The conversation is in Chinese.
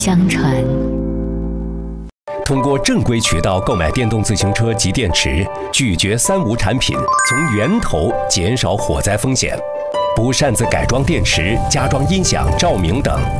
相传， 通过正规渠道购买电动自行车及电池，拒绝三无产品，从源头减少火灾风险。不擅自改装电池、加装音响、照明等，